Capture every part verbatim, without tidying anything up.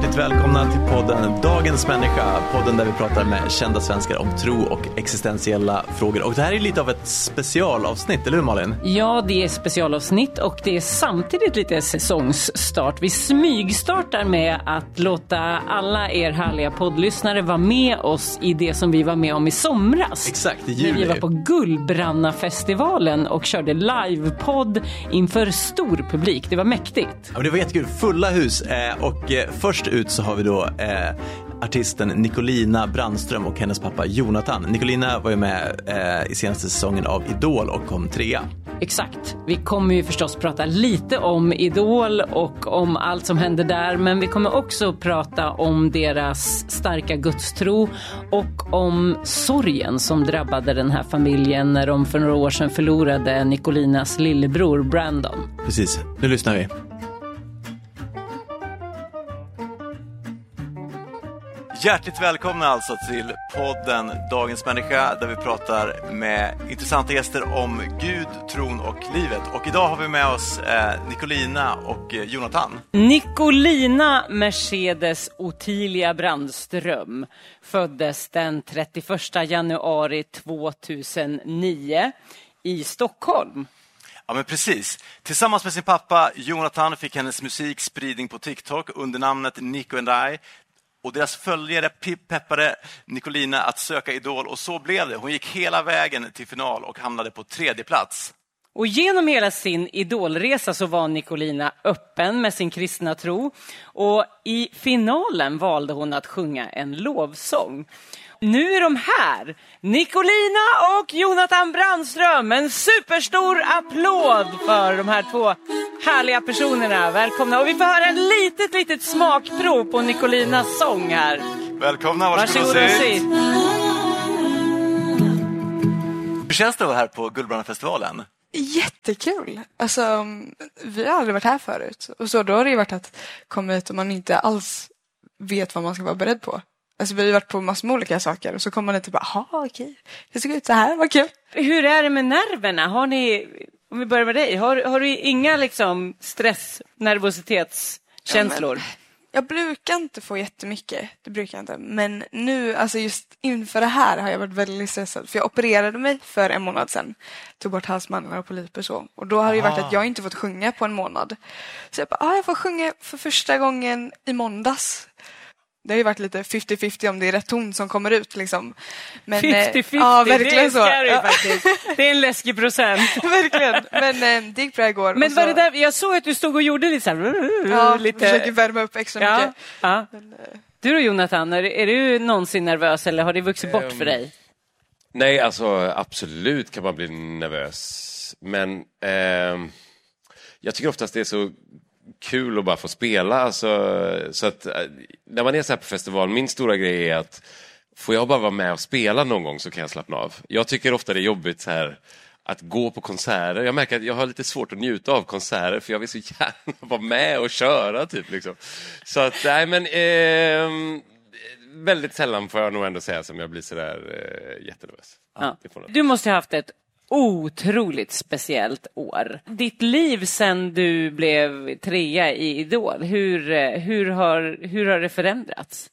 Hjärtligt välkomna till podden Dagens människa, podden där vi pratar med kända svenskar om tro och existentiella frågor. Och det här är lite av ett specialavsnitt, eller hur Malin? Ja, det är specialavsnitt och det är samtidigt lite säsongsstart. Vi smygstartar med att låta alla er härliga poddlyssnare vara med oss i det som vi var med om i somras. Exakt, i juli. När vi var på Gullbrannafestivalen och körde livepodd inför stor publik. Det var mäktigt. Ja, det var jättekul, fulla hus. Eh, och eh, först ut så har vi då eh, artisten Nicolina Brandström och hennes pappa Jonathan. Nicolina var ju med eh, i senaste säsongen av Idol och kom trea. Exakt. Vi kommer ju förstås prata lite om Idol och om allt som händer där. Men vi kommer också prata om deras starka gudstro och om sorgen som drabbade den här familjen när de för några år sedan förlorade Nicolinas lillebror Brandon. Precis, nu lyssnar vi. Hjärtligt välkomna alltså till podden Dagens människa där vi pratar med intressanta gäster om Gud, tron och livet. Och idag har vi med oss eh, Nicolina och eh, Jonathan. Nicolina Mercedes Ottilia Brandström föddes den trettioförsta januari tvåtusennio i Stockholm. Ja, men precis. Tillsammans med sin pappa Jonathan fick hennes musik spridning på TikTok under namnet Nico and I. Och deras följare peppade Nicolina att söka Idol och så blev det. Hon gick hela vägen till final och hamnade på tredje plats. Och genom hela sin idolresa så var Nicolina öppen med sin kristna tro. Och i finalen valde hon att sjunga en lovsång. Nu är de här, Nicolina och Jonathan Brandström. En superstor applåd för de här två härliga personerna. Välkomna. Och vi får höra en litet, litet smakprov på Nicolinas sång här. Välkomna, varsågod och sitt. Hur känns det att vara här på Gullbrannafestivalen? Jättekul. Alltså, vi har aldrig varit här förut. Och så då har det ju varit att komma hit och man inte alls vet vad man ska vara beredd på. Alltså vi har ju varit på massor med olika saker och så kommer man lite bara, jaha okej, det såg ut så här, vad kul. Hur är det med nerverna? Har ni, om vi börjar med dig, har, har du inga liksom stress, nervositetskänslor? Ja, jag brukar inte få jättemycket, det brukar jag inte. Men nu, alltså just inför det här har jag varit väldigt stressad. För jag opererade mig för en månad sedan. Tog bort halsmandlar och polyper och så. Och då har det ju varit att jag inte fått sjunga på en månad. Så jag bara, ah, jag får sjunga för första gången i måndags. Det har ju varit lite femtio femtio om det är rätt ton som kommer ut liksom. Men, femtio femtio, ja, verkligen det är så. scary Ja. faktiskt. Det är en läskig procent. Verkligen, men eh, det gick bra igår. Men och var så, det där, jag såg att du stod och gjorde lite så här, ja, lite... försöker värma upp extra ja, mycket. ja. Men, eh, Du då Jonathan, är, är du någonsin nervös eller har det vuxit bort um, för dig? Nej, alltså absolut kan man bli nervös. Men eh, jag tycker oftast det är så kul att bara få spela. Alltså, så att när man är så här på festival, min stora grej är att får jag bara vara med och spela någon gång så kan jag slappna av. Jag tycker ofta det är jobbigt så här att gå på konserter. Jag märker att jag har lite svårt att njuta av konserter för jag vill så gärna vara med och köra typ liksom. Så att nej men eh, väldigt sällan får jag nog ändå säga som jag blir så där eh, jättenervös. Ja. Du måste ha haft ett otroligt speciellt år. Ditt liv sen du blev trea i Idol, hur, hur, har, hur har det förändrats?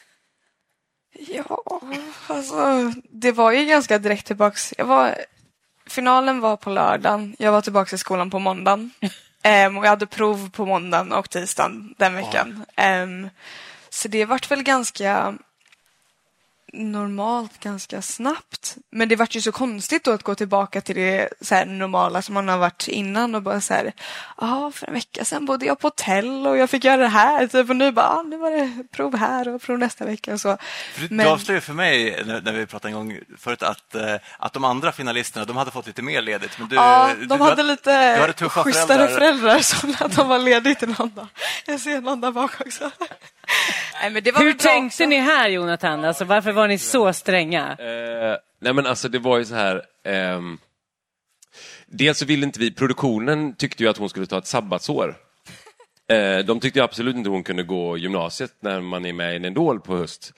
Ja, alltså det var ju ganska direkt tillbaks. Jag var, finalen var på lördagen. Jag var tillbaka i skolan på måndagen. um, och jag hade prov på måndagen och tisdagen den veckan. Um, så det vart väl ganska normalt ganska snabbt. Men det vart ju så konstigt då att gå tillbaka till det så här normala som man har varit innan och bara så här, ja för en vecka sedan bodde jag på hotell och jag fick göra det här typ, och nu bara, ah, nu var det prov här och prov nästa vecka och så. För Men... Du avslöjade för mig när, när vi pratade en gång förut att, eh, att de andra finalisterna, de hade fått lite mer ledigt. Men du, ja, de du, hade du, lite du hade tuffa schysstare föräldrar, föräldrar som att de var ledigt en annan. Jag ser någon där bak också. Nej, men det var hur bra tänkte också. ni här Jonathan? Alltså, varför var ni så stränga? Eh, nej men alltså det var ju så här ehm, dels så ville inte vi, produktionen tyckte ju att hon skulle ta ett sabbatsår. Eh, de tyckte ju absolut inte hon kunde gå gymnasiet när man är med i en Idol på höst.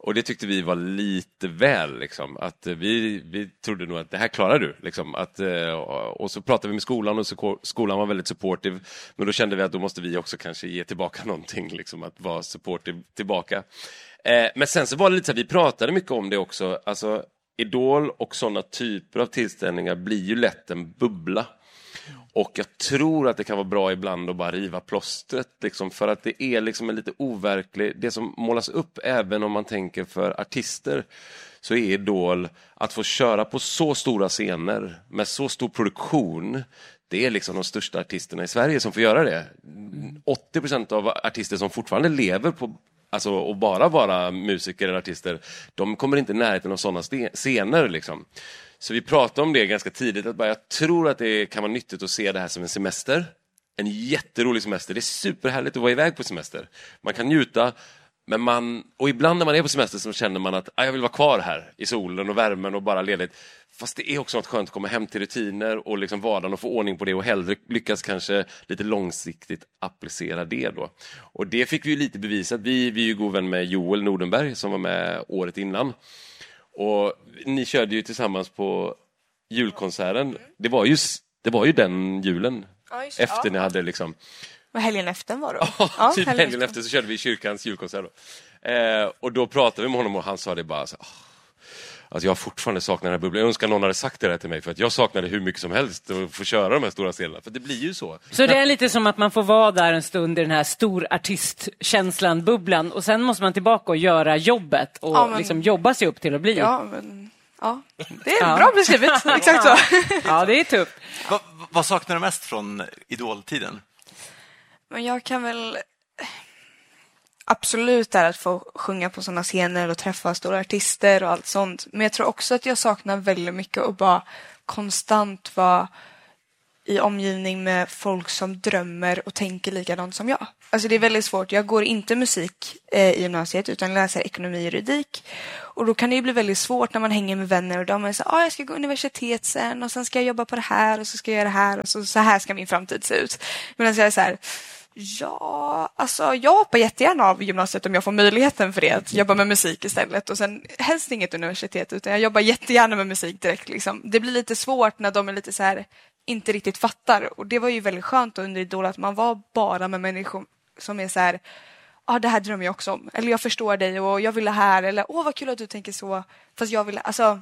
Och det tyckte vi var lite väl. Liksom. Att vi, vi trodde nog att det här klarar du. Liksom. Att, och så pratade vi med skolan och så, skolan var väldigt supportive. Men då kände vi att då måste vi också kanske ge tillbaka någonting. Liksom, att vara supportive tillbaka. Eh, men sen så var det lite så här, vi pratade mycket om det också. Alltså Idol och sådana typer av tillställningar blir ju lätt en bubbla. Och jag tror att det kan vara bra ibland att bara riva plåstret. Liksom, för att det är liksom en lite overklig... Det som målas upp, även om man tänker för artister, så är Idol att få köra på så stora scener med så stor produktion. Det är liksom de största artisterna i Sverige som får göra det. åttio procent av artister som fortfarande lever på... Alltså, och bara vara musiker eller artister, de kommer inte i närheten av sådana scener. Liksom. Så vi pratade om det ganska tidigt. Att bara, jag tror att det kan vara nyttigt att se det här som en semester. En jätterolig semester. Det är superhärligt att vara iväg på semester. Man kan njuta. Men man, och ibland när man är på semester så känner man att ah, jag vill vara kvar här i solen och värmen och bara ledigt. Fast det är också något skönt att komma hem till rutiner och liksom vardagen och få ordning på det och hellre lyckas kanske lite långsiktigt applicera det då. Och det fick vi ju lite bevisat. Vi, vi är ju god vän med Joel Nordenberg som var med året innan. Och ni körde ju tillsammans på julkonserten. Det var ju, det var ju den julen ja, just, efter ja. Ni hade liksom... Och helgen efter var det. Ja, ja typ helgen, helgen efter så körde vi kyrkans julkonsert. Då. Eh, och då pratade vi med honom och han sa det bara så, oh, alltså jag fortfarande saknar den här bubblan. Jag önskar någon hade sagt det där till mig för att jag saknade hur mycket som helst att få köra de här stora scenerna. För det blir ju så. Så det är lite som att man får vara där en stund i den här stor artistkänslan, bubblan. Och sen måste man tillbaka och göra jobbet och ja, men... liksom jobba sig upp till att bli. Ja, men... Ja, det är ja. Bra beskrivet. Exakt så. Ja, det är tufft. Va, vad saknar du mest från idoltiden? Men jag kan väl absolut där att få sjunga på sådana scener och träffa stora artister och allt sånt. Men jag tror också att jag saknar väldigt mycket att bara konstant vara i omgivning med folk som drömmer och tänker likadant som jag. Alltså det är väldigt svårt. Jag går inte musik eh, i gymnasiet utan läser ekonomi och juridik. Och då kan det ju bli väldigt svårt när man hänger med vänner och de är så ah, jag ska gå universitet sen och sen ska jag jobba på det här och så ska jag göra det här och så, så här ska min framtid se ut. Men jag är så här, ja, alltså jag hoppar jättegärna av gymnasiet om jag får möjligheten för det, att jobba med musik istället. Och sen helst inget universitet utan jag jobbar jättegärna med musik direkt. Liksom. Det blir lite svårt när de är lite så här, inte riktigt fattar. Och det var ju väldigt skönt under Idol att man var bara med människor som är så här, ja ah, det här drömmer jag också om. Eller jag förstår dig och jag vill det här. Eller åh vad kul att du tänker så. Fast jag vill, alltså...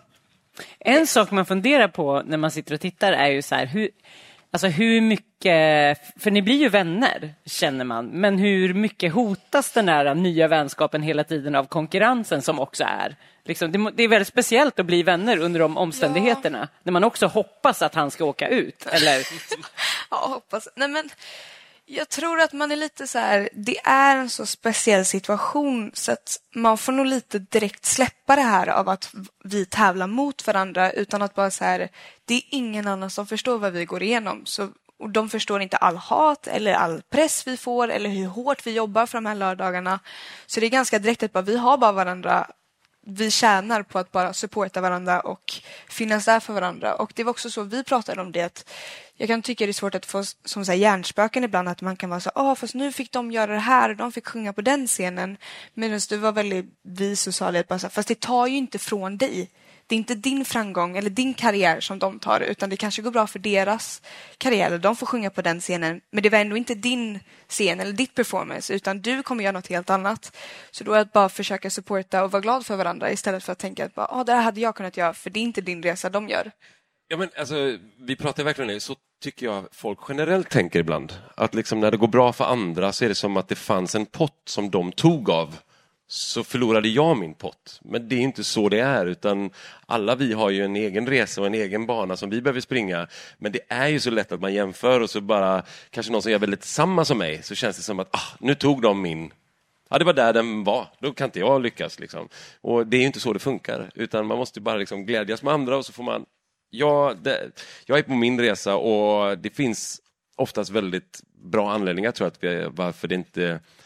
En sak man funderar på när man sitter och tittar är ju så här, hur... Alltså hur mycket, för ni blir ju vänner känner man, men hur mycket hotas den där nya vänskapen hela tiden av konkurrensen som också är? Liksom, det, det är väldigt speciellt att bli vänner under de omständigheterna, ja. När man också hoppas att han ska åka ut, eller? Ja, hoppas. Nej men, jag tror att man är lite så här, det är en så speciell situation så att man får nog lite direkt släppa det här av att vi tävlar mot varandra utan att bara så här, det är ingen annan som förstår vad vi går igenom. Så, och de förstår inte all hat eller all press vi får eller hur hårt vi jobbar för de här lördagarna. Så det är ganska direkt att bara, vi har bara varandra. Vi tjänar på att bara supporta varandra och finnas där för varandra. Och det var också så vi pratade om det. Att jag kan tycka det är svårt att få som så här hjärnspöken ibland. Att man kan vara så ah, fast nu fick de göra det här och de fick sjunga på den scenen. Medan du var väldigt vis och sa det bara så här, fast det tar ju inte från dig. Det är inte din framgång eller din karriär som de tar utan det kanske går bra för deras karriär. De får sjunga på den scenen men det var ändå inte din scen eller ditt performance utan du kommer göra något helt annat. Så då är det att bara försöka supporta och vara glad för varandra istället för att tänka att bara, ah, det här hade jag kunnat göra för det är inte din resa de gör. Ja, men alltså, vi pratar verkligen om det. Så tycker jag folk generellt tänker ibland. Att liksom när det går bra för andra så är det som att det fanns en pott som de tog av. Så förlorade jag min pott. Men det är inte så det är utan alla vi har ju en egen resa och en egen bana som vi behöver springa. Men det är ju så lätt att man jämför och så bara kanske någon som gör väldigt samma som mig så känns det som att ah, nu tog de min. Ja, det var där den var. Då kan inte jag lyckas liksom. Och det är ju inte så det funkar utan man måste bara liksom glädjas med andra och så får man ja, det, jag är på min resa och det finns oftast väldigt bra anledningar tror jag att vi, varför det inte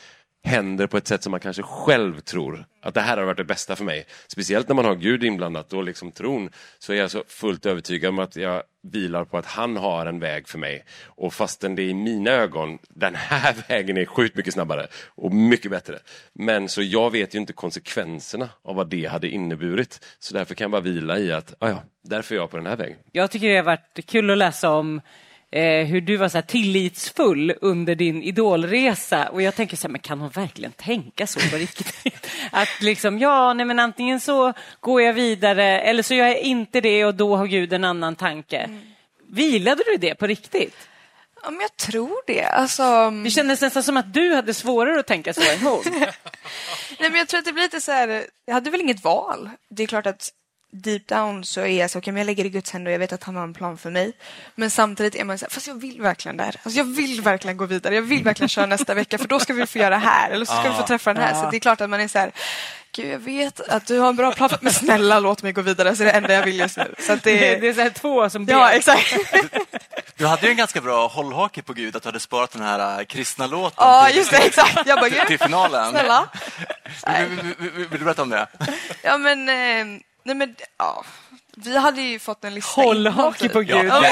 händer på ett sätt som man kanske själv tror att det här har varit det bästa för mig. Speciellt när man har Gud inblandat och liksom tron, så är jag så fullt övertygad om att jag vilar på att han har en väg för mig. Och fastän det i mina ögon, den här vägen är sjukt mycket snabbare och mycket bättre. Men så jag vet ju inte konsekvenserna av vad det hade inneburit. Så därför kan jag bara vila i att, ja, därför är jag på den här vägen. Jag tycker det har varit kul att läsa om Eh, hur du var så här tillitsfull under din idolresa, och jag tänker så här, men kan hon verkligen tänka så på riktigt? Att liksom, ja, nej, men antingen så går jag vidare eller så gör jag inte det och då har Gud en annan tanke. Mm. Vilade du det på riktigt? Ja, men jag tror det. Alltså... Det kändes nästan som att du hade svårare att tänka så än hon. Nej, men jag tror att det blir lite så här, jag hade väl inget val. Det är klart att deep down så är jag så, okej, men jag lägger i Guds händer och jag vet att han har en plan för mig. Men samtidigt är man så här, fast jag vill verkligen där. Alltså jag vill verkligen gå vidare. Jag vill verkligen köra nästa vecka, för då ska vi få göra här. Eller så ska ah, vi få träffa den här. Ah. Så det är klart att man är så här, gud, jag vet att du har en bra plan, men snälla låt mig gå vidare. Så det är det enda jag vill just nu. Så att det... det är så här två som ja, exakt. Du hade ju en ganska bra hållhake på Gud att du hade sparat den här uh, kristna låten ja, till, just det, exakt. Jag bara, till, till finalen. Snälla. Vill, vill, vill, vill du berätta om det? Ja, men... Eh, nej, men... Ja. Vi hade ju fått en lista. Hållhake på Gud. Ja,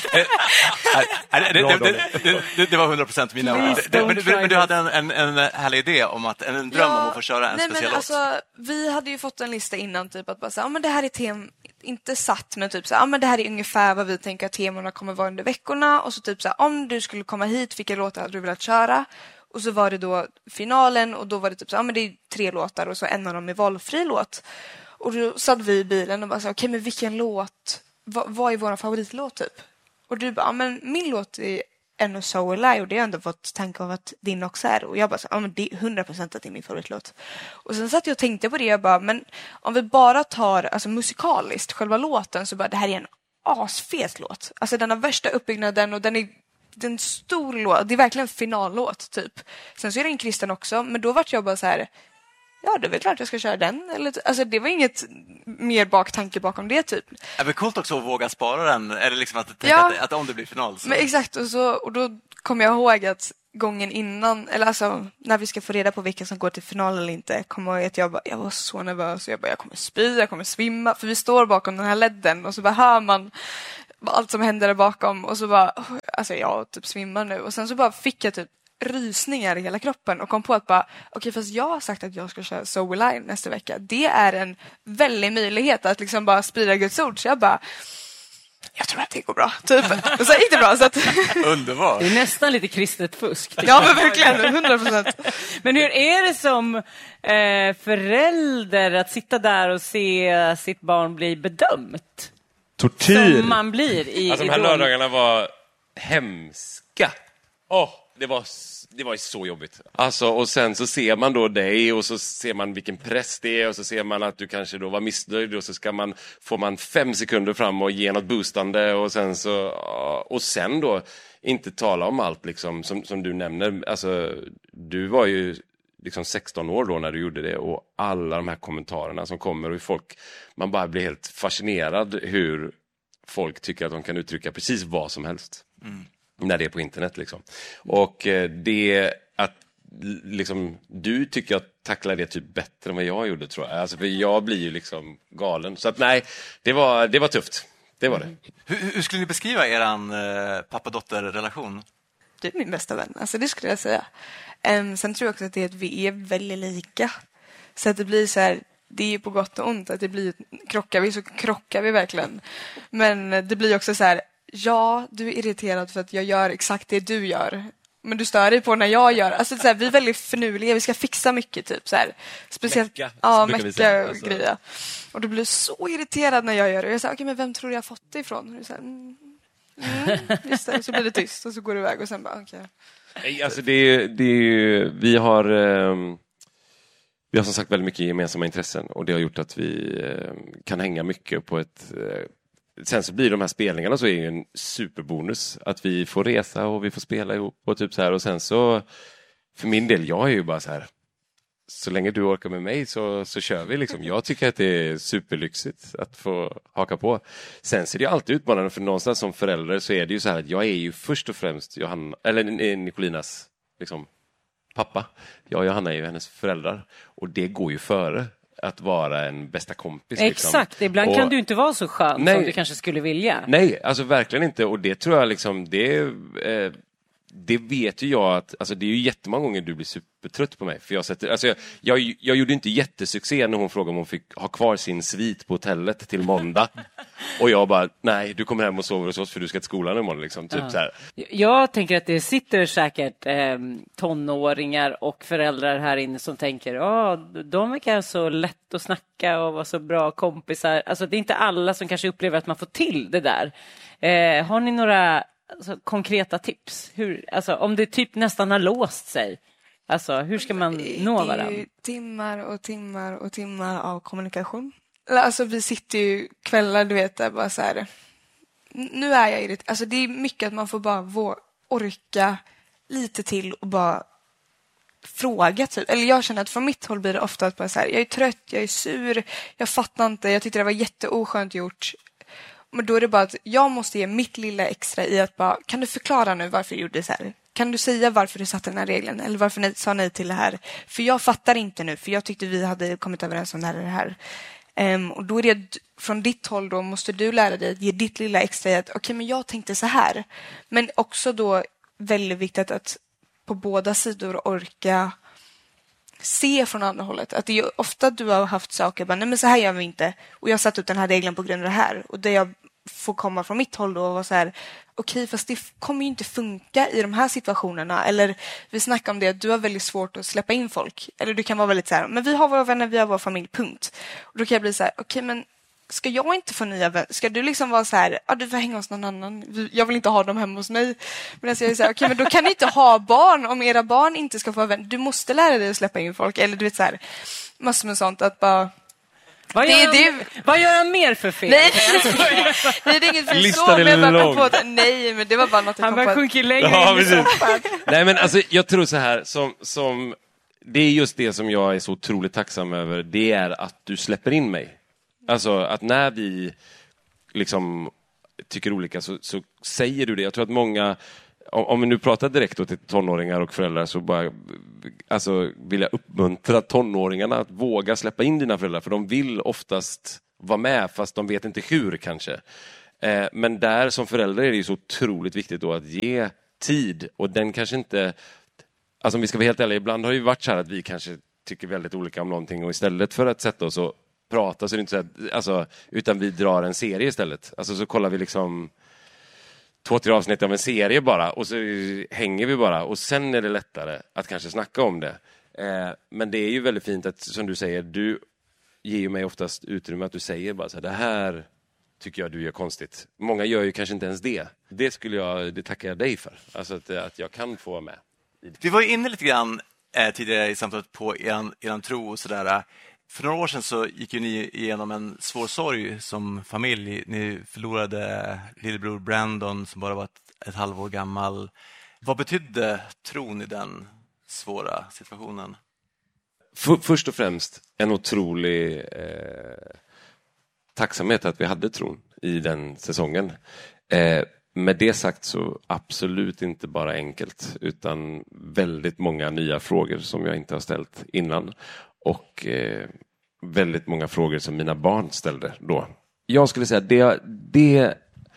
det, det, det, det, det var hundra procent mina ord. Men, men du hade en, en, en härlig idé om att en dröm ja, om att få köra en nej, speciell men låt. Alltså, vi hade ju fått en lista innan typ att bara säga, ja, men det här är tem inte satt, men typ så ja, men det här är ungefär vad vi tänker att temorna kommer vara under veckorna, och så typ så här, om du skulle komma hit, vilka låtar hade du velat köra? Och så var det då finalen, och då var det typ så ja, men det är tre låtar och så en av dem är valfri låt. Och då satt vi i bilen och bara så okej, okay, men vilken låt, vad, vad är vår favoritlåt typ? Och du bara, ja, men min låt är N O So Alive, och det har jag ändå fått tanke av att din också är. Och jag bara, ja, men det är hundra procent att det är min favoritlåt. Och sen satt jag och tänkte på det, jag bara, men om vi bara tar alltså musikaliskt själva låten, så bara, det här är en asfet låt. Alltså den har värsta uppbyggnaden och den är en stor låt, det är verkligen en finallåt typ. Sen så är det en kristen också, men då vart jag bara så här, ja, det är väl klart jag ska köra den. Eller, alltså, det var inget mer baktanke bakom det typ. Det är coolt också att våga spara den. Eller liksom att tänka ja, att, att om det blir final. Så. Men exakt, och, så, och då kommer jag ihåg att gången innan, eller alltså när vi ska få reda på vilka som går till final eller inte, kommer jag ihåg att jag, bara, jag var så nervös. Och jag bara, jag kommer spy, jag kommer svimma. För vi står bakom den här ledden och så bara hör man allt som händer där bakom. Och så bara, alltså jag typ svimmar nu. Och sen så bara fick jag typ rysningar i hela kroppen och kom på att bara, okej, okay, fast jag har sagt att jag ska köra So Alive nästa vecka. Det är en väldig möjlighet att liksom bara sprida Guds ord. Så jag bara, jag tror att det går bra, typ. Och så gick det bra. Så att... Underbart. Det är nästan lite kristet fusk. Ja, men verkligen, hundra procent. Men hur är det som eh, förälder att sitta där och se sitt barn bli bedömt? Tortyr. Som man blir i alltså, de här lördagarna var hemska. Åh, oh, det var det var så jobbigt. Alltså, och sen så ser man då dig och så ser man vilken press det är och så ser man att du kanske då var missnöjd och så ska man får man fem sekunder fram och ge något boostande och sen så och sen då inte tala om allt liksom som som du nämner. Alltså, du var ju liksom sexton år då när du gjorde det, och alla de här kommentarerna som kommer och folk, man bara blir helt fascinerad hur folk tycker att de kan uttrycka precis vad som helst. Mm. När det är på internet liksom. Och eh, det att liksom du tycker jag tacklar det typ bättre än vad jag gjorde, tror jag. Alltså, för jag blir ju liksom galen. Så att nej, det var det var tufft. Det var det. Hur, hur skulle ni beskriva eran eh, pappa-dotter-relation? Du är min bästa vän, alltså det skulle jag säga. Um, sen tror jag också att det är att vi är väldigt lika. Så att det blir så här, det är ju på gott och ont att det blir, krockar vi så krockar vi verkligen. Men det blir också så här, ja, du är irriterad för att jag gör exakt det du gör. Men du stör dig på när jag gör. Alltså så här, vi är väldigt förnuliga, vi ska fixa mycket typ så här. Speciellt mecka, ja, mecka alltså. grejer. Och du blir så irriterad när jag gör det. Och jag säger, okej, men vem tror du jag har fått det ifrån? Och du säger, mm, mm, just det. Så blir det tyst och så går du iväg och sen bara, okej. Okay. Alltså det är, det är, vi har um, vi har som sagt väldigt mycket gemensamma intressen och det har gjort att vi um, kan hänga mycket på ett uh, sen så blir de här spelningarna så är ju en superbonus att vi får resa och vi får spela ihop och typ så här, och sen så för min del, jag är ju bara så här, så länge du orkar med mig så, så kör vi liksom. Jag tycker att det är superlyxigt att få haka på. Sen så är det ju alltid utmanande, för någonstans som förälder så är det ju så här att jag är ju först och främst Johanna, eller Nicolinas liksom pappa. Jag och Johanna är ju hennes föräldrar. Och det går ju före att vara en bästa kompis. Exakt, liksom. ibland och, kan du inte vara så skön nej, som du kanske skulle vilja. Nej, alltså verkligen inte. Och det tror jag liksom, det eh, det vet ju jag att, alltså det är ju jättemånga gånger du blir supertrött på mig. För jag, sätter, alltså jag, jag, jag gjorde inte jättesuccé när hon frågade om hon fick ha kvar sin svit på hotellet till måndag. Och jag bara, nej, du kommer hem och sover hos oss för du ska till skolan imorgon. Liksom, typ Ja. så här. Jag tänker att det sitter säkert eh, tonåringar och föräldrar här inne som tänker, ja, de verkar så lätt att snacka och vara så bra kompisar. Alltså det är inte alla som kanske upplever att man får till det där. Eh, har ni några alltså, konkreta tips? Hur, alltså, om det typ nästan har låst sig, alltså, hur ska man nå Det är varandra? ju timmar och timmar och timmar av kommunikation. Alltså vi sitter ju kvällar, du vet, där bara så här. Nu är jag irriterad. Alltså det är mycket att man får bara vå- orka lite till och bara fråga typ. Eller jag känner att från mitt håll blir det ofta att bara så här, jag är trött, jag är sur, jag fattar inte, jag tyckte det var jätteoskönt gjort. Men då är det bara att jag måste ge mitt lilla extra i att bara, kan du förklara nu varför du gjorde så här? Kan du säga varför du satte den här regeln? Eller varför ni sa nej till det här? För jag fattar inte nu, för jag tyckte vi hade kommit överens om det här. Det här. Um, och då är det från ditt håll då måste du lära dig att ge ditt lilla extra i att okej, okay, men jag tänkte så här. Men också då väldigt viktigt att på båda sidor orka se från andra hållet. Att det är ofta du har haft saker bara, nej men så här gör vi inte. Och jag har satt ut den här regeln på grund av det här. Och det jag får komma från mitt håll då och vara så här, okej, okay, fast det kommer ju inte funka i de här situationerna. Eller vi snackar om det, att du har väldigt svårt att släppa in folk. Eller du kan vara väldigt så här, men vi har våra vänner, vi har vår familj, punkt. Och då kan jag bli så här, okej, okay, men ska jag inte få nya vänner? Ska du liksom vara så här, ja, du får hänga hos någon annan. Jag vill inte ha dem hemma hos mig. Men jag säger så här, okej, okay, men då kan ni inte ha barn om era barn inte ska få vänner. Du måste lära dig att släppa in folk. Eller du vet så här, massor med sånt att bara... Vad gör, det, han, det... vad gör han mer för fel? Nej, nej, det är inget fel så, men jag bara kom på att, nej, men det var bara något jag han kom på. Han bara sjunker längre ja, in i soffan. Nej, men alltså, jag tror så här, som, som, det är just det som jag är så otroligt tacksam över, det är att du släpper in mig. Alltså, att när vi liksom tycker olika så, så säger du det. Jag tror att många, om, om vi nu pratar direkt då till tonåringar och föräldrar, så bara, alltså, vill jag uppmuntra tonåringarna att våga släppa in dina föräldrar, för de vill oftast vara med fast de vet inte hur kanske. Eh, men där som förälder är det ju så otroligt viktigt då att ge tid, och den kanske inte, alltså om vi ska vara helt ärliga, ibland har det ju varit så här att vi kanske tycker väldigt olika om någonting, och istället för att sätta oss och prata så är det inte så här, alltså, utan vi drar en serie istället. Alltså så kollar vi liksom två, tre avsnitt av en serie bara, och så hänger vi bara, och sen är det lättare att kanske snacka om det. Eh, men det är ju väldigt fint att, som du säger, du ger ju mig oftast utrymme att du säger bara så här, det här tycker jag du gör konstigt. Många gör ju kanske inte ens det. Det skulle jag, det tackar jag dig för. Alltså att, att jag kan få vara med. Vi var ju inne lite grann eh, tidigare i samtalet på eran, eran tro och sådär. För några år sedan så gick ju ni igenom en svår sorg som familj. Ni förlorade lillebror Brandon som bara var ett, ett halvår gammal. Vad betydde tron i den svåra situationen? För, först och främst en otrolig eh, tacksamhet att vi hade tron i den säsongen. Eh, med det sagt så absolut inte bara enkelt, utan väldigt många nya frågor som jag inte har ställt innan. Och eh, väldigt många frågor som mina barn ställde då. Jag skulle säga det, det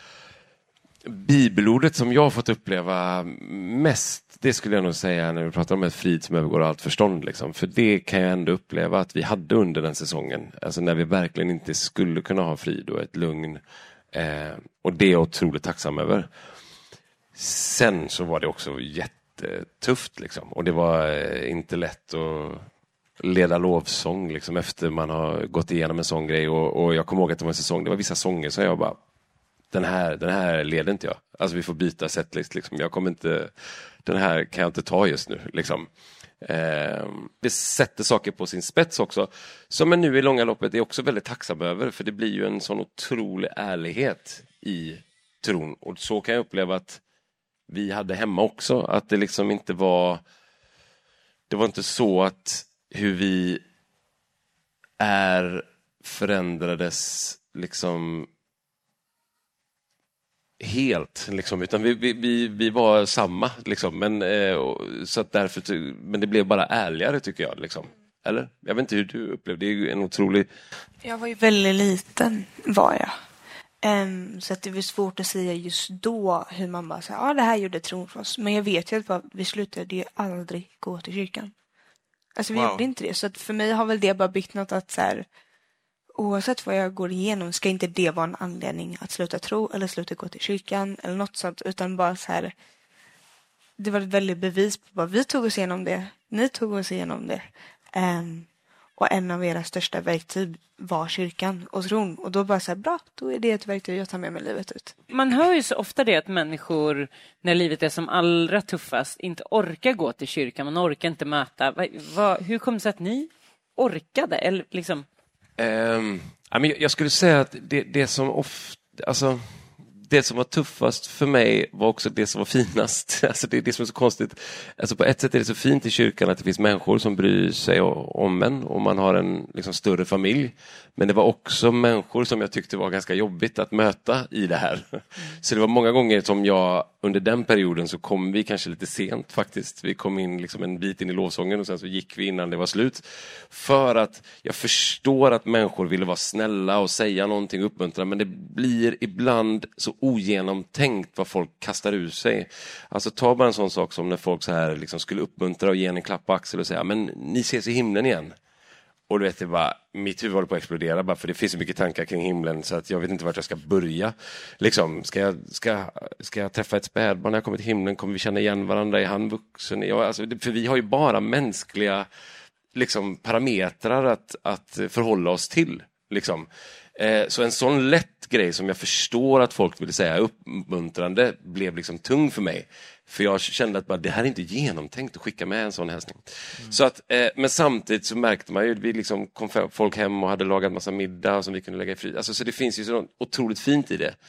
bibelordet som jag har fått uppleva mest, det skulle jag nog säga när vi pratar om ett frid som övergår allt förstånd. Liksom. För det kan jag ändå uppleva att vi hade under den säsongen. Alltså när vi verkligen inte skulle kunna ha frid och ett lugn. Eh, och det är jag otroligt tacksam över. Sen så var det också jättetufft. Liksom. Och det var eh, inte lätt att leda lovsång liksom, efter man har gått igenom en sån grej. Och, och jag kommer ihåg att det var en säsong, det var vissa sånger som jag bara, den här, den här leder inte jag. Alltså vi får byta setlist liksom. Jag kommer inte, den här kan jag inte ta just nu liksom. Eh, det sätter saker på sin spets också. Som är nu i långa loppet är också väldigt tacksam över. För det blir ju en sån otrolig ärlighet i tron. Och så kan jag uppleva att vi hade hemma också. Att det liksom inte var, det var inte så att hur vi är förändrades liksom helt, liksom, utan vi, vi, vi, vi var samma. Liksom, men, eh, så att därför, men det blev bara ärligare tycker jag. Liksom. Eller? Jag vet inte hur du upplevde det. Det är ju en otrolig... Jag var ju väldigt liten, var jag. Um, så att det var svårt att säga just då hur man bara säger, ja ah, det här gjorde tron för oss. Men jag vet ju att vi slutade ju aldrig gå till kyrkan. Alltså vi wow. gjorde inte det. Så att för mig har väl det bara byggt något att så här, oavsett vad jag går igenom ska inte det vara en anledning att sluta tro eller sluta gå till kyrkan eller något sånt. Utan bara så här, det var ett väldigt bevis på vad vi tog oss igenom det. Ni tog oss igenom det. Um, och en av era största verktyg var kyrkan och tron. Och då bara så här, bra, då är det ett verktyg jag tar med mig livet ut. Man hör ju så ofta det att människor, när livet är som allra tuffast, inte orkar gå till kyrkan. Man orkar inte möta. Va, va, hur kom det sig att ni orkade? Eller liksom... Um, jag skulle säga att det, det som ofta... Alltså... Det som var tuffast för mig var också det som var finast. Alltså det är det som är så konstigt. Alltså på ett sätt är det så fint i kyrkan att det finns människor som bryr sig om en och man har en liksom större familj. Men det var också människor som jag tyckte var ganska jobbigt att möta i det här. Mm. Så det var många gånger som jag under den perioden så kom vi kanske lite sent faktiskt. Vi kom in liksom en bit in i lovsången och sen så gick vi innan det var slut. För att jag förstår att människor ville vara snälla och säga någonting uppmuntrande, men det blir ibland så ogenomtänkt vad folk kastar ur sig. Alltså ta bara en sån sak som när folk så här liksom skulle uppmuntra och ge en klapp på axeln och säga, men ni ses i himlen igen. Och du vet, det bara, mitt huvud håller på att explodera bara för det finns så mycket tankar kring himlen så att jag vet inte vart jag ska börja. Liksom, ska jag, ska, ska jag träffa ett spädbarn när jag kommer till himlen? Kommer vi känna igen varandra? Är han vuxen? Ja, alltså, för vi har ju bara mänskliga liksom, parametrar att, att förhålla oss till. Liksom. Eh, så en sån lätt grej som jag förstår att folk vill säga uppmuntrande blev liksom tung för mig. För jag kände att bara, det här är inte genomtänkt att skicka med en sån hälsning. Mm. Så att, eh, men samtidigt så märkte man ju att vi liksom kom folk hem och hade lagat massa middag som vi kunde lägga i frid. Alltså, så det finns ju så otroligt fint i det.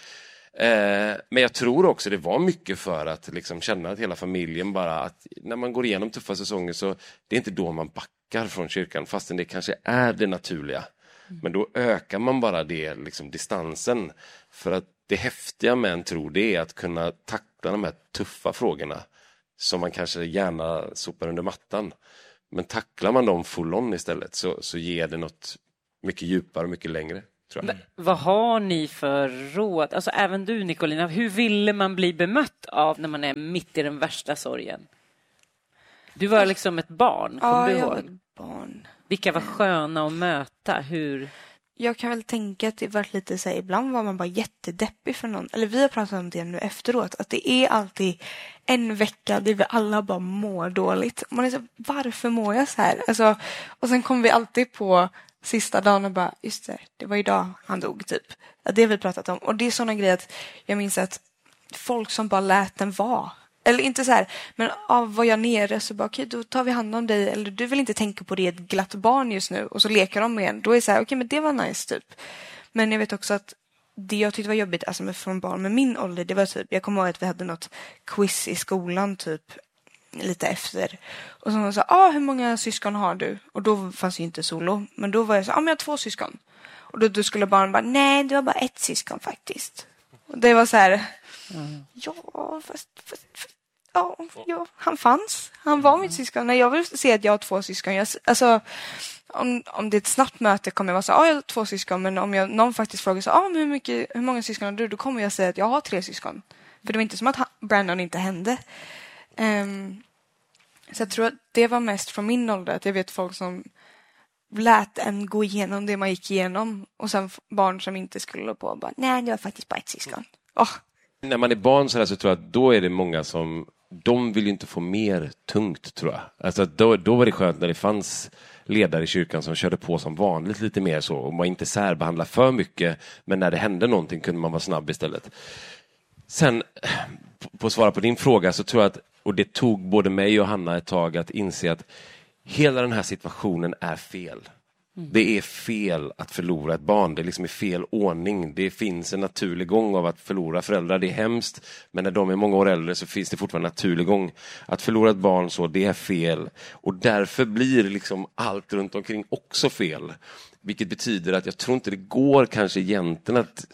Eh, men jag tror också det var mycket för att liksom känna att hela familjen bara, att när man går igenom tuffa säsonger så det är inte då man backar från kyrkan fastän det kanske är det naturliga. Mm. Men då ökar man bara det liksom, distansen. För att det häftiga med en tro det är att kunna tackla de här tuffa frågorna som man kanske gärna sopar under mattan. Men tacklar man dem full on istället så, så ger det något mycket djupare och mycket längre. Tror jag. Vad har ni för råd? Alltså även du Nicolina, hur ville man bli bemött av när man är mitt i den värsta sorgen? Du var liksom ett barn, kommer ja, du jag ihåg? var ett barn. Vilka var sköna att möta? Hur... Jag kan väl tänka att det var lite så här, ibland var man bara jättedeppig för någon. Eller vi har pratat om det nu efteråt. Att det är alltid en vecka där vi alla bara mår dåligt. Man är så, varför mår jag så här? Alltså, och sen kommer vi alltid på sista dagen och bara, just det, det var idag han dog typ. Ja, det har vi pratat om. Och det är sådana grejer att jag minns att folk som bara lät den vara. Eller inte så här, men av vad jag nere så bara, okej, okay, då tar vi hand om dig. Eller du vill inte tänka på det, ett glatt barn just nu. Och så leker de med en. Då är det så här, okej, okay, men det var nice typ. Men jag vet också att det jag tyckte var jobbigt, alltså med från barn med min ålder, det var typ, jag kommer ihåg att vi hade något quiz i skolan typ, lite efter. Och så sa, ah, hur många syskon har du? Och då fanns ju inte solo. Men då var jag så, ah, men jag har två syskon. Och då, då skulle barnen bara, nej, du har bara ett syskon faktiskt. Och det var så här, mm. ja, fast, fast, fast Ja, ja, han fanns. Han var mitt syskon. Nej, jag vill se att jag har två syskon. Jag, alltså, om, om det är ett snabbt möte kommer jag vara så ja, ah, jag har två syskon. Men om jag, någon faktiskt frågar så ah, men hur, mycket, hur många syskon har du? Då kommer jag säga att jag har tre syskon. För det var inte som att han, Brandon inte hände. Um, så jag tror att det var mest från min ålder. Att jag vet folk som lät en gå igenom det man gick igenom. Och sen barn som inte skulle på och bara, nej, det var faktiskt bara ett syskon. Oh. När man är barn så, här så tror jag att då är det många som de vill ju inte få mer tungt, tror jag. Alltså då, då var det skönt när det fanns ledare i kyrkan som körde på som vanligt lite mer så. Och man inte särbehandlade för mycket, men när det hände någonting kunde man vara snabb istället. Sen, på att svara på din fråga så tror jag att, och det tog både mig och Hanna ett tag att inse att hela den här situationen är fel. Mm. Det är fel att förlora ett barn. Det är liksom i fel ordning. Det finns en naturlig gång av att förlora föräldrar. Det är hemskt. Men när de är många år äldre så finns det fortfarande en naturlig gång. Att förlora ett barn så, det är fel. Och därför blir liksom allt runt omkring också fel. Vilket betyder att jag tror inte det går kanske egentligen att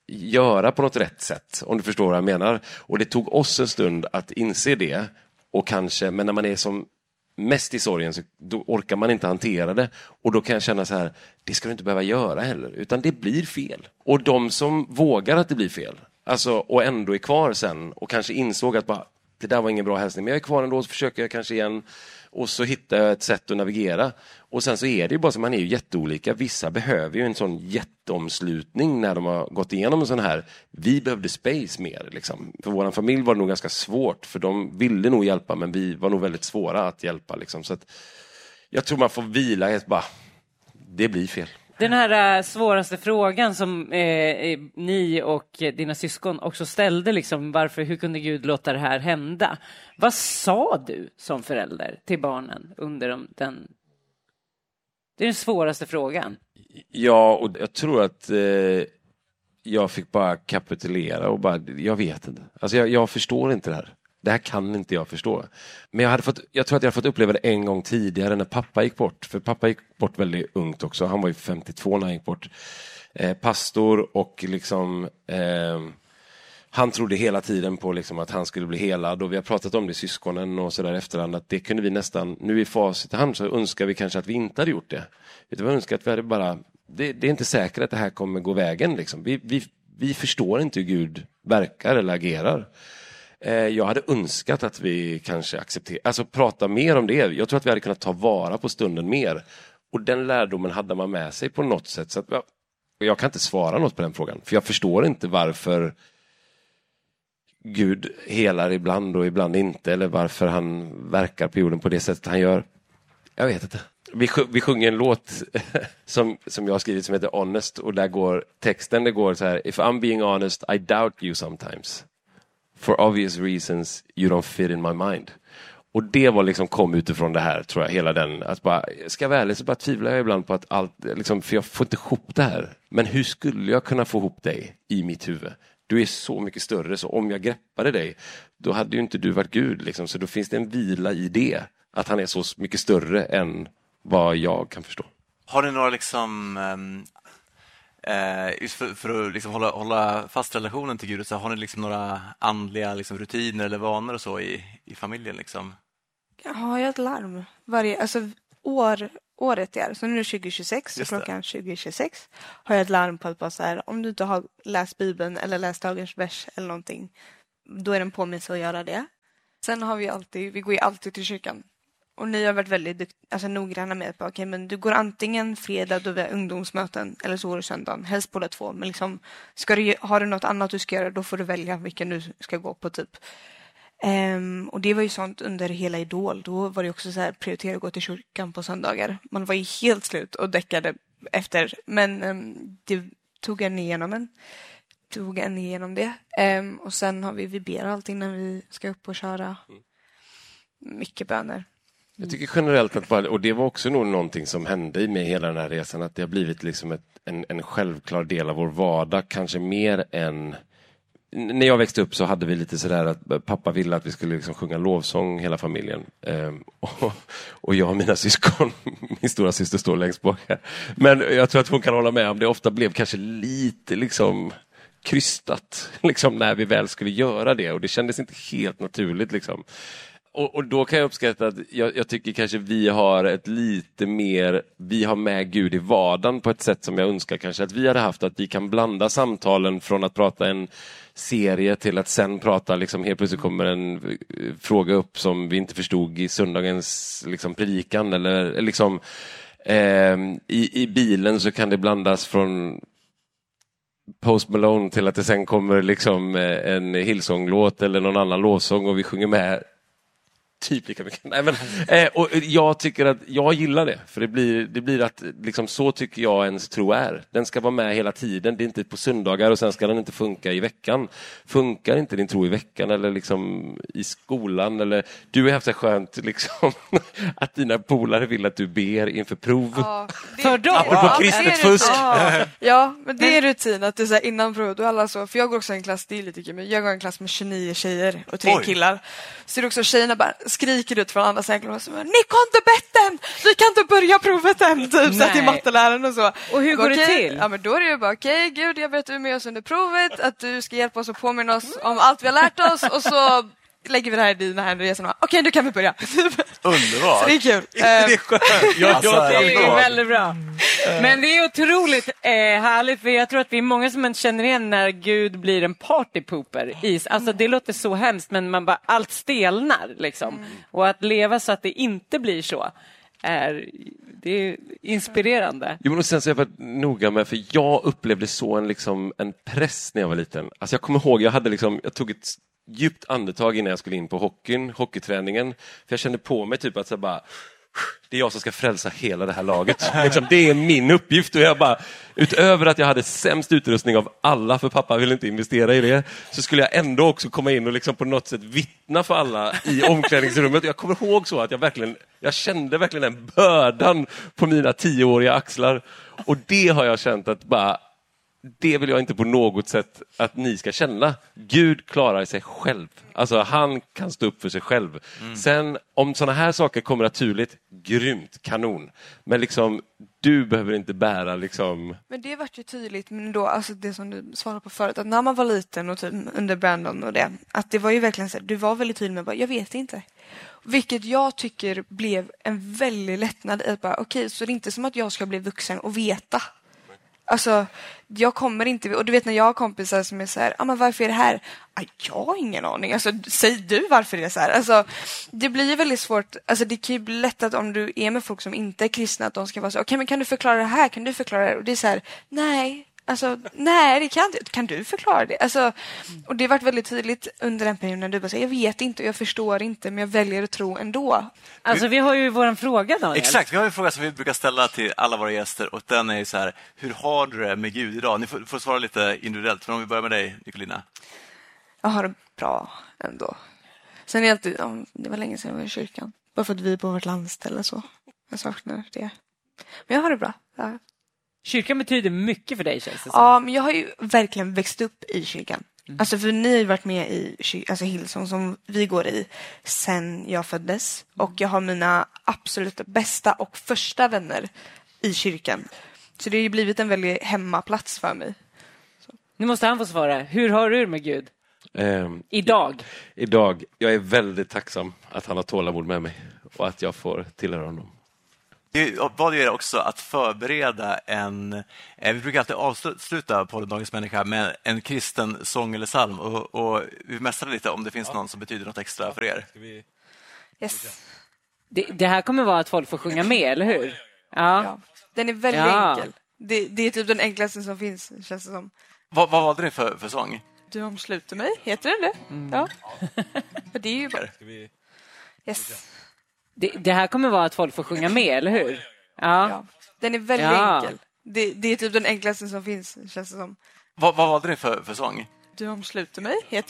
göra på något rätt sätt, om du förstår vad jag menar. Och det tog oss en stund att inse det, och kanske, men när man är som mest i sorgen så då orkar man inte hantera det, och då kan jag känna så här, det ska du inte behöva göra heller, utan det blir fel. Och de som vågar att det blir fel, alltså, och ändå är kvar sen och kanske insåg att bara, det där var ingen bra hälsning, men jag är kvar ändå, så försöker jag kanske igen, och så hittar jag ett sätt att navigera. Och sen så är det ju bara så, man är ju jätteolika. Vissa behöver ju en sån jätteomslutning när de har gått igenom en sån här. Vi behövde space mer. Liksom. För vår familj var det nog ganska svårt, för de ville nog hjälpa, men vi var nog väldigt svåra att hjälpa. Liksom. Så att jag tror man får vila i ett bara, det blir fel. Den här äh, svåraste frågan som eh, ni och dina syskon också ställde, liksom, varför, hur kunde Gud låta det här hända? Vad sa du som förälder till barnen under de, den... Det är den svåraste frågan. Ja, och jag tror att eh, jag fick bara kapitulera och bara, jag vet inte. Alltså jag, jag förstår inte det här. Det här kan inte jag förstå. Men jag, hade fått, jag tror att jag hade fått uppleva det en gång tidigare när pappa gick bort. För pappa gick bort väldigt ungt också. Han var ju femtiotvå när han gick bort. Eh, pastor och liksom... Eh, han trodde hela tiden på liksom att han skulle bli helad. Och vi har pratat om det, syskonen och sådär efterhand. Att det kunde vi nästan... Nu i facit i hand så önskar vi kanske att vi inte hade gjort det. Utan vi önskar att vi hade bara... Det, det är inte säkert att det här kommer gå vägen. Liksom. Vi, vi, vi förstår inte hur Gud verkar eller agerar. Jag hade önskat att vi kanske accepterar, alltså prata mer om det. Jag tror att vi hade kunnat ta vara på stunden mer. Och den lärdomen hade man med sig på något sätt. Så att jag, jag kan inte svara något på den frågan. För jag förstår inte varför Gud helar ibland och ibland inte. Eller varför han verkar på jorden på det sättet han gör. Jag vet inte. Vi, vi sjunger en låt som, som jag har skrivit som heter Honest. Och där går texten, det går så här: If I'm being honest, I doubt you sometimes. For obvious reasons you don't fit in my mind. Och det var liksom kom utifrån det här, tror jag, hela den, att bara, ska jag vara ärlig så bara tvivlar jag ibland på att allt, liksom, för jag får inte ihop det här. Men hur skulle jag kunna få ihop dig i mitt huvud? Du är så mycket större, så om jag greppade dig, då hade ju inte du varit Gud, liksom. Så då finns det en vila i det, att han är så mycket större än vad jag kan förstå. Har ni några liksom... Um... Eh, just för, för att liksom hålla, hålla fast relationen till Gud, så har ni liksom några andliga liksom rutiner eller vanor och så i, i familjen? Liksom? Jag har ju ett larm varje, alltså år, året är, så nu är det tjugo tjugosex, så klockan tjugo tjugosex har jag ett larm på att bara så här, om du inte har läst Bibeln eller läst dagens vers eller någonting, då är det en påminnelse att göra det. Sen har vi alltid, vi går ju alltid till kyrkan. Och ni har varit väldigt dukt, alltså noggranna med att bara, okay, men du går antingen fredag då vi har ungdomsmöten eller så går det söndagen, helst båda två. Men liksom, ska du, har du något annat du ska göra, då får du välja vilken du ska gå på typ. Um, och det var ju sånt under hela Idol. Då var det också så här, prioritera att gå till kyrkan på söndagar. Man var ju helt slut och däckade efter. Men um, det tog en igenom en. Tog en igenom det. Um, och sen har vi, vi ber allting när vi ska upp och köra. Mycket böner. Jag tycker generellt att, bara, och det var också nog någonting som hände med hela den här resan, att det har blivit liksom ett, en, en självklar del av vår vardag, kanske mer än... När jag växte upp så hade vi lite sådär att pappa ville att vi skulle liksom sjunga lovsång hela familjen. Ehm, och, och jag och mina syskon, min stora syster står längst bak här. Men jag tror att hon kan hålla med om det ofta blev kanske lite liksom krystat liksom, när vi väl skulle göra det. Och det kändes inte helt naturligt liksom. Och, och då kan jag uppskatta att jag, jag tycker kanske vi har ett lite mer, vi har med Gud i vardagen på ett sätt som jag önskar kanske att vi hade haft, att vi kan blanda samtalen från att prata en serie till att sen prata, liksom helt plötsligt kommer en fråga upp som vi inte förstod i söndagens liksom predikan, eller liksom eh, i, i bilen så kan det blandas från Post Malone till att det sen kommer liksom en Hillsong-låt eller någon annan lovsång och vi sjunger med typ lika mycket. Nej, men, eh, och jag tycker att jag gillar det, för det blir, det blir att liksom, så tycker jag ens tro är. Den ska vara med hela tiden. Det är inte på söndagar och sen ska den inte funka i veckan. Funkar inte din tro i veckan eller liksom i skolan, eller du har haft så skönt liksom att dina polare vill att du ber inför prov. Ja, det, för dem. Ja, på kristet fusk. Ja. Ja, men det är rutin att det är så här innan prov, då alla så, för jag går också en klass, det är lite kul, men jag går en klass med tjugonio tjejer och tre Oj. killar. Så det är också tjejerna bara skriker ut från andra sängklassen. Ni kan inte bett än! Vi kan inte börja provet än! Typ så till matteläraren och så. Och hur bara, går det okay. till? Ja, men då är det ju bara, okej, okay, gud, jag vet att du är med oss under provet. Att du ska hjälpa oss och påminna oss om allt vi har lärt oss. Och så lägger vi det här i dina händer och okej, okay, nu kan vi börja. Underbart. Så det är kul. Det är skönt. Ja, alltså, det är väldigt bra. Men det är otroligt eh, härligt, för jag tror att vi är många som känner igen när Gud blir en partypooper. Is. Alltså det låter så hemskt, men man bara allt stelnar liksom. Mm. Och att leva så att det inte blir så är, det är inspirerande. Jo, men sen så har jag varit noga med, för jag upplevde så en, liksom, en press när jag var liten. Alltså jag kommer ihåg, jag hade liksom, jag tog ett djupt andetag innan jag skulle in på hockeyn, hockeyträningen. För jag kände på mig typ att så bara, det är jag som ska frälsa hela det här laget. Liksom, det är min uppgift. Och jag bara, utöver att jag hade sämst utrustning av alla, för pappa ville inte investera i det, så skulle jag ändå också komma in och liksom på något sätt vittna för alla i omklädningsrummet. Jag kommer ihåg så att jag verkligen, jag kände verkligen den bördan på mina tioåriga axlar. Och det har jag känt att bara, det vill jag inte på något sätt att ni ska känna. Gud klarar sig själv. Alltså han kan stå upp för sig själv. Mm. Sen om såna här saker kommer naturligt, grymt, kanon. Men liksom, du behöver inte bära liksom... Men det vart ju tydligt, men då, alltså det som du svarade på förut, att när man var liten och typ under Brandon och det, att det var ju verkligen så här, du var väldigt tydlig med bara, jag vet inte. Vilket jag tycker blev en väldigt lättnad i att bara, okej, okay, så det är inte som att jag ska bli vuxen och veta. Alltså, jag kommer inte... Och du vet när jag har kompisar som är så här, ah, men varför är det här? Ah, jag har ingen aning. Alltså, säg du varför det är så här. Alltså, det blir ju väldigt svårt. Alltså, det kan ju bli lätt att om du är med folk som inte är kristna, att de ska vara så, okej, okay, men kan du förklara det här? Kan du förklara det här? Och det är så här, nej... Alltså, nej, det kan inte. Kan du förklara det? Alltså, och det har varit väldigt tydligt under den perioden när du bara säger, jag vet inte, jag förstår inte, men jag väljer att tro ändå. Alltså, vi har ju våran fråga, Daniel. Exakt, vi har en fråga som vi brukar ställa till alla våra gäster, och den är ju så här, hur har du det med Gud idag? Ni får, får svara lite individuellt, för om vi börjar med dig, Nicolina. Jag har det bra ändå. Sen är jag alltid, ja, det var länge sedan jag var i kyrkan. Bara för att vi är på vårt landställe så. Jag saknar det. Men jag har det bra, ja. Kyrkan betyder mycket för dig, känns det som. Ja, men jag har ju verkligen växt upp i kyrkan. Mm. Alltså för ni har ju varit med i kyr- alltså Hillsong som vi går i sen jag föddes. Mm. Och jag har mina absolut bästa och första vänner i kyrkan. Så det har ju blivit en väldigt hemmaplats för mig. Så. Nu måste han få svara. Hur har du det med Gud? Um, idag? Idag. Jag är väldigt tacksam att han har tålamod med mig och att jag får tillhöra honom. Det var det också att förbereda en... Vi brukar alltid avsluta på Dagens människa med en kristen sång eller psalm. Och, och vi mästrar lite om det finns någon som betyder något extra för er. Yes. Det, det här kommer vara att folk får sjunga med, eller hur? Ja. Ja. Den är väldigt ja. enkel. Det, det är typ den enklaste som finns, känns det som. Vad, vad valde ni för, för sång? Du omsluter mig, heter den det? Mm. Ja. För det är ju bara... Yes. Det, det här kommer vara att folk får sjunga med, eller hur? Ja. Ja. Den är väldigt ja. enkel. Det, det är typ den enklaste som finns, känns det som. Vad, vad valde ni för, för sång? Du omsluter mig, heter